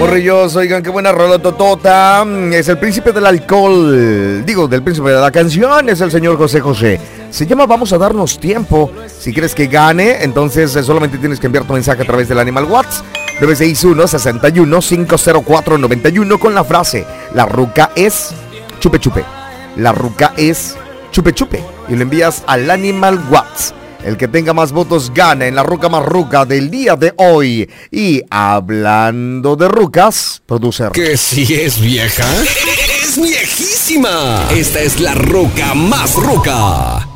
Morrillos, oigan, qué buena rola totota. Es el príncipe del alcohol. Digo, del príncipe de la canción. Es el señor José José. Se llama Vamos a darnos tiempo. Si quieres que gane, entonces solamente tienes que enviar tu mensaje a través del Animal WhatsApp 961-61-504-91 con la frase: la ruca es chupe chupe. La ruca es chupe chupe. Y lo envías al Animal WhatsApp. El que tenga más votos gana en la ruca más ruca del día de hoy. Y hablando de rucas, producer. ¿Que si es vieja? ¡Es viejísima! Esta es la ruca más ruca.